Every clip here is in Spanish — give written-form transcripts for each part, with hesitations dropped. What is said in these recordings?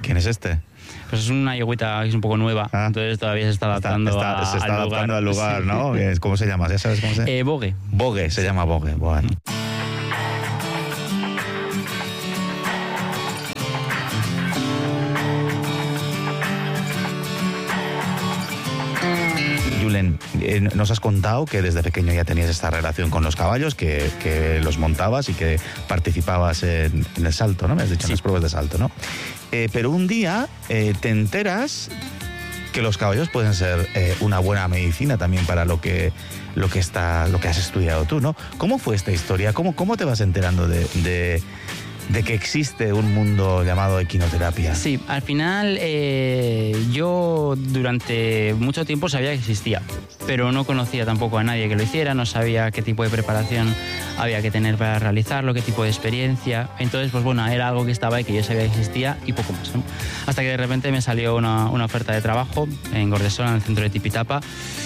¿Quién es este? Pues es una yegüita que es un poco nueva, entonces todavía se está adaptando se está adaptando al lugar, sí. ¿no? ¿Cómo se llama? ¿Ya sabes cómo se llama? Bogue. Bogue, se llama Bogue, bueno. Julen, nos has contado que desde pequeño ya tenías esta relación con los caballos, que los montabas y que participabas en el salto, ¿no? Me has dicho, en las pruebas de salto, ¿no? Pero un día te enteras que los caballos pueden ser una buena medicina también para lo que has estudiado tú, ¿no? ¿Cómo fue esta historia? ¿Cómo te vas enterando de que existe un mundo llamado equinoterapia? Sí, al final yo durante mucho tiempo sabía que existía, pero no conocía tampoco a nadie que lo hiciera, no sabía qué tipo de preparación había que tener para realizarlo, qué tipo de experiencia. Entonces, pues bueno, era algo que estaba y que yo sabía que existía y poco más, ¿no? Hasta que de repente me salió una oferta de trabajo en Gordesola, en el centro de Tipitapa.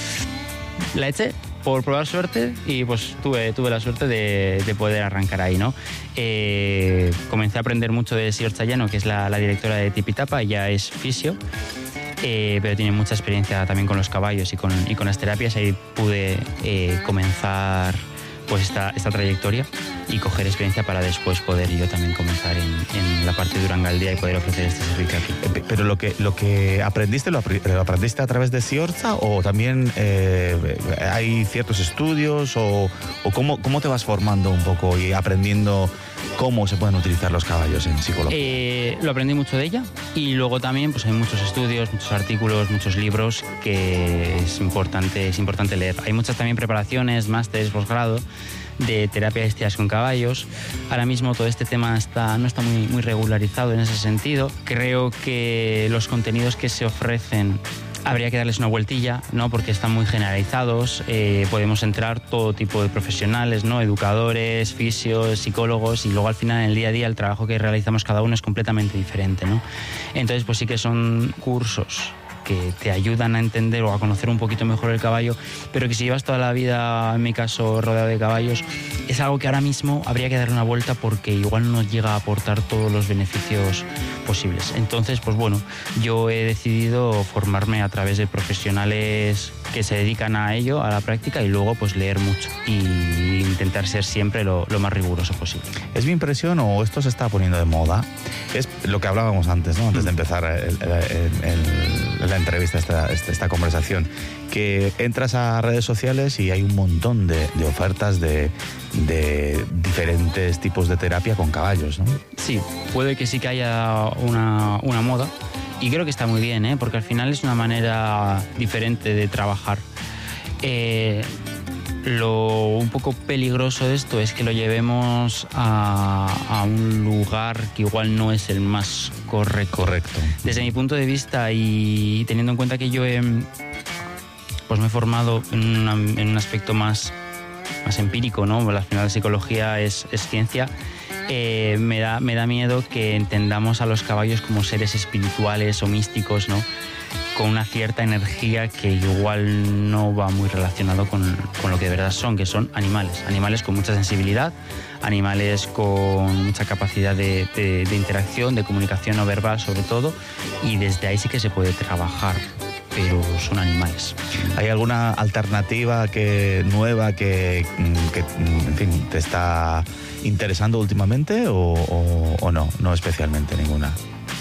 La eché por probar suerte y pues tuve la suerte de poder arrancar ahí, ¿no? Comencé a aprender mucho de Sior Chayano, que es la directora de Tipitapa, ella es fisio, pero tiene mucha experiencia también con los caballos y con las terapias. Ahí pude comenzar pues esta trayectoria y coger experiencia para después poder yo también comenzar en la parte de Urangaldea y poder ofrecer este servicio aquí. Pero lo que aprendiste, ¿lo aprendiste a través de Siortza o también hay ciertos estudios o cómo te vas formando un poco y aprendiendo cómo se pueden utilizar los caballos en psicología? Lo aprendí mucho de ella y luego también pues hay muchos estudios, muchos artículos, muchos libros que es importante leer. Hay muchas también preparaciones, másteres, posgrado de terapia de estias con caballos. Ahora mismo todo este tema no está muy regularizado en ese sentido. Creo que los contenidos que se ofrecen habría que darles una vueltilla, ¿no? Porque están muy generalizados. Podemos entrar todo tipo de profesionales, ¿no? Educadores, fisios, psicólogos, y luego al final en el día a día el trabajo que realizamos cada uno es completamente diferente, ¿no? Entonces pues sí que son cursos que te ayudan a entender o a conocer un poquito mejor el caballo, pero que si llevas toda la vida, en mi caso, rodeado de caballos, es algo que ahora mismo habría que darle una vuelta porque igual no llega a aportar todos los beneficios posibles. Entonces, pues bueno, yo he decidido formarme a través de profesionales que se dedican a ello, a la práctica, y luego pues leer mucho e intentar ser siempre lo más riguroso posible. Es mi impresión, o esto se está poniendo de moda, es lo que hablábamos antes, ¿no? Antes de empezar la entrevista, esta conversación, que entras a redes sociales y hay un montón de ofertas de diferentes tipos de terapia con caballos, ¿no? Sí, puede que sí que haya una moda, y creo que está muy bien, porque al final es una manera diferente de trabajar. Lo un poco peligroso de esto es que lo llevemos a un lugar que igual no es el más correcto. Desde mi punto de vista, y teniendo en cuenta que yo pues me he formado en un aspecto más empírico, ¿no? Al final la psicología es ciencia. Me da miedo que entendamos a los caballos como seres espirituales o místicos, ¿no? Con una cierta energía que igual no va muy relacionado con lo que de verdad son, que son animales con mucha sensibilidad, animales con mucha capacidad de interacción, de comunicación no verbal sobre todo, y desde ahí sí que se puede trabajar, pero son animales. ¿Hay alguna alternativa nueva que en fin, te está interesando últimamente o no especialmente ninguna?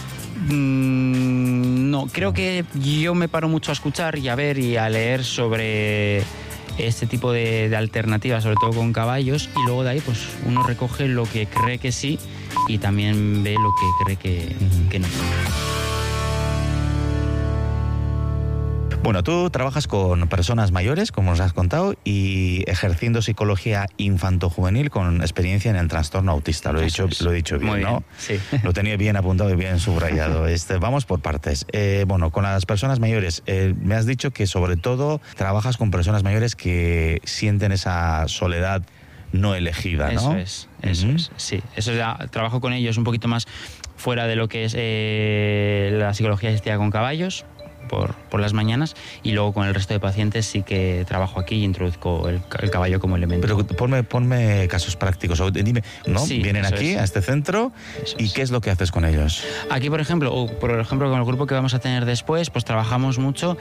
No, creo que yo me paro mucho a escuchar y a ver y a leer sobre este tipo de alternativas, sobre todo con caballos, y luego de ahí pues uno recoge lo que cree que sí y también ve lo que cree que no. Bueno, tú trabajas con personas mayores, como nos has contado, y ejerciendo psicología infanto-juvenil con experiencia en el trastorno autista. Lo he dicho bien, muy ¿no? Bien, sí. Lo tenía bien apuntado y bien subrayado. Vamos por partes. Bueno, con las personas mayores, me has dicho que sobre todo trabajas con personas mayores que sienten esa soledad no elegida, ¿no? Eso es, sí. Eso ya, trabajo con ellos un poquito más fuera de lo que es la psicología asistida con caballos. por las mañanas, y luego con el resto de pacientes sí que trabajo aquí y introduzco el caballo como elemento. Pero ponme casos prácticos, o dime, ¿no? Sí, vienen aquí a este centro y ¿qué es lo que haces con ellos? Aquí, por ejemplo, con el grupo que vamos a tener después, pues trabajamos mucho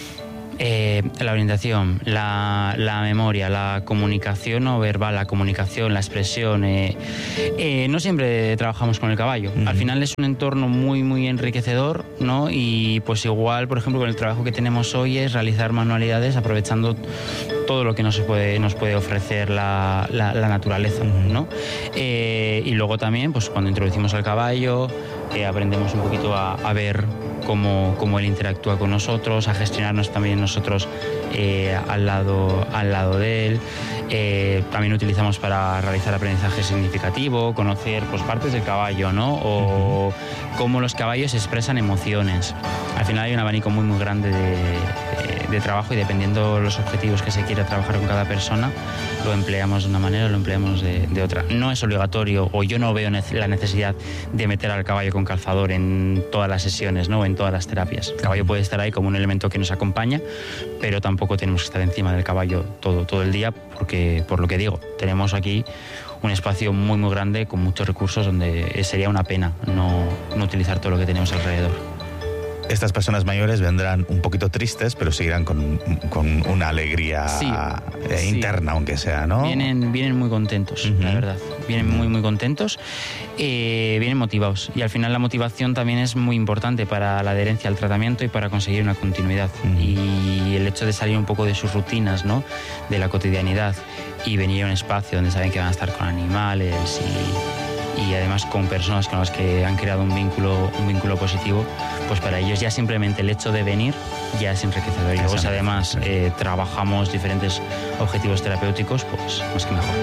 la orientación, la memoria, la comunicación no verbal, la comunicación, la expresión. No siempre trabajamos con el caballo. Al final es un entorno muy, muy enriquecedor, ¿no? Y pues igual, por ejemplo, con el trabajo que tenemos hoy es realizar manualidades aprovechando todo lo que nos puede ofrecer la naturaleza, ¿no? Y luego también, pues cuando introducimos al caballo, aprendemos un poquito a ver cómo él interactúa con nosotros, a gestionarnos también nosotros al lado de él. También utilizamos para realizar aprendizaje significativo, conocer pues partes del caballo, ¿no? O cómo los caballos expresan emociones. Al final hay un abanico muy, muy grande de trabajo, y dependiendo los objetivos que se quiera trabajar con cada persona, lo empleamos de una manera o lo empleamos de otra. No es obligatorio, o yo no veo la necesidad de meter al caballo con calzador en todas las sesiones, ¿no? O en todas las terapias. El caballo puede estar ahí como un elemento que nos acompaña, pero tampoco tenemos que estar encima del caballo todo el día, porque, por lo que digo, tenemos aquí un espacio muy, muy grande con muchos recursos donde sería una pena no utilizar todo lo que tenemos alrededor. Estas personas mayores vendrán un poquito tristes, pero seguirán con una alegría interna, aunque sea, ¿no? Vienen muy contentos, la verdad. Vienen muy, muy contentos, vienen motivados. Y al final la motivación también es muy importante para la adherencia al tratamiento y para conseguir una continuidad. Y el hecho de salir un poco de sus rutinas, ¿no? De la cotidianidad, y venir a un espacio donde saben que van a estar con animales y además con personas con las que han creado un vínculo positivo, pues para ellos ya simplemente el hecho de venir ya es enriquecedor. Y luego si además trabajamos diferentes objetivos terapéuticos, pues más que mejor.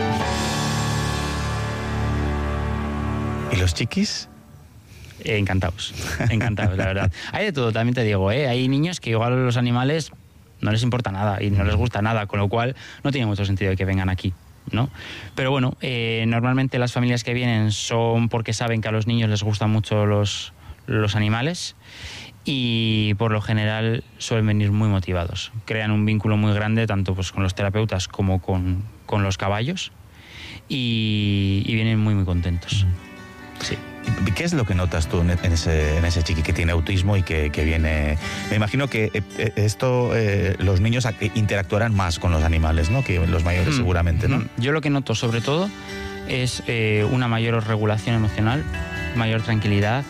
¿Y los chiquis? Encantados, la verdad. Hay de todo, también te digo, hay niños que igual a los animales no les importa nada y no les gusta nada, con lo cual no tiene mucho sentido que vengan aquí, ¿no? Pero bueno, normalmente las familias que vienen son porque saben que a los niños les gustan mucho los animales, y por lo general suelen venir muy motivados. Crean un vínculo muy grande tanto pues con los terapeutas como con los caballos, y vienen muy, muy contentos. Sí. ¿Qué es lo que notas tú en ese chiqui que tiene autismo y que viene? Me imagino que los niños interactuarán más con los animales, ¿no? Que los mayores seguramente, ¿no? Yo lo que noto sobre todo es una mayor regulación emocional, mayor tranquilidad,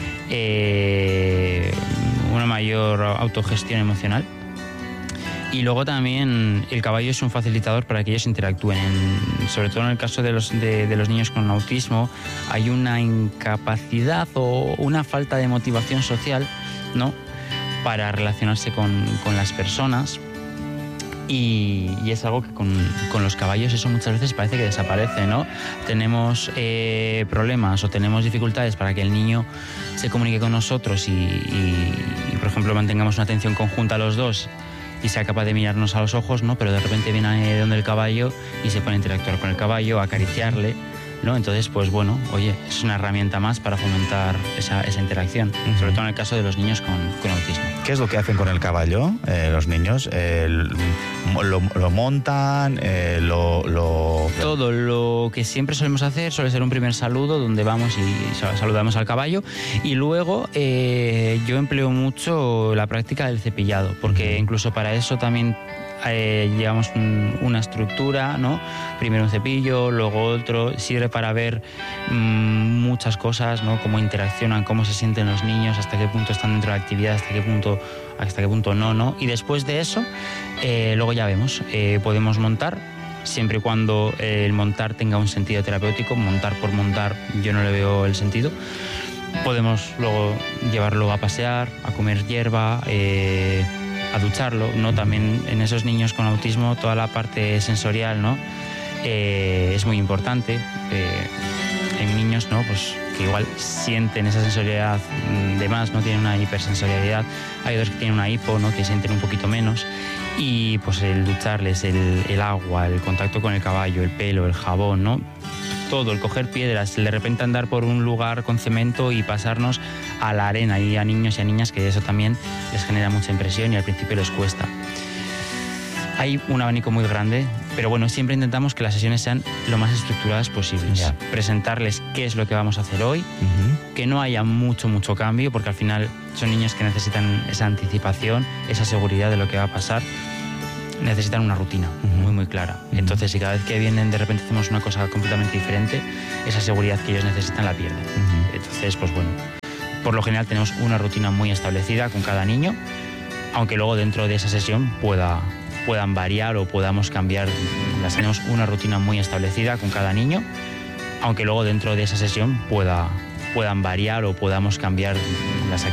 una mayor autogestión emocional. Y luego también el caballo es un facilitador para que ellos interactúen. Sobre todo en el caso de los niños con autismo, hay una incapacidad o una falta de motivación social, ¿no? Para relacionarse con las personas. Y es algo que con los caballos eso muchas veces parece que desaparece, ¿no? Tenemos problemas o tenemos dificultades para que el niño se comunique con nosotros y por ejemplo, mantengamos una atención conjunta a los dos y sea capaz de mirarnos a los ojos, ¿no? Pero de repente viene de donde el caballo y se pone a interactuar con el caballo, a acariciarle, ¿no? Entonces, pues bueno, oye, es una herramienta más para fomentar esa interacción, sobre todo en el caso de los niños con autismo. ¿Qué es lo que hacen con el caballo los niños? ¿Lo montan? Todo lo que siempre solemos hacer suele ser un primer saludo donde vamos y saludamos al caballo, y luego yo empleo mucho la práctica del cepillado, porque incluso para eso también llevamos una estructura, ¿no? Primero un cepillo, luego otro. Sirve para ver muchas cosas, ¿no? Cómo interaccionan, cómo se sienten los niños, hasta qué punto están dentro de la actividad, hasta qué punto no. Y después de eso, luego ya vemos, podemos montar, siempre y cuando el montar tenga un sentido terapéutico. Montar por montar yo no le veo el sentido. Podemos luego llevarlo a pasear, a comer hierba, a ducharlo, ¿no? También en esos niños con autismo toda la parte sensorial, ¿no? Es muy importante. En niños, ¿no? Pues que igual sienten esa sensorialidad de más, ¿no? Tienen una hipersensorialidad. Hay otros que tienen una hipo, ¿no? Que sienten un poquito menos. Y pues el ducharles, el agua, el contacto con el caballo, el pelo, el jabón, ¿no? todo, el coger piedras, el de repente andar por un lugar con cemento y pasarnos a la arena, y a niños y a niñas que eso también les genera mucha impresión y al principio les cuesta. Hay un abanico muy grande, pero bueno, siempre intentamos que las sesiones sean lo más estructuradas posibles. Ya. Presentarles qué es lo que vamos a hacer hoy, que no haya mucho cambio, porque al final son niños que necesitan esa anticipación, esa seguridad de lo que va a pasar. Necesitan una rutina muy clara. Entonces, si cada vez que vienen de repente hacemos una cosa completamente diferente, esa seguridad que ellos necesitan la pierden. Entonces, pues bueno, por lo general tenemos una rutina muy establecida con cada niño, aunque luego dentro de esa sesión puedan variar o podamos cambiar. Tenemos una rutina muy establecida con cada niño, aunque luego dentro de esa sesión puedan variar o podamos cambiar las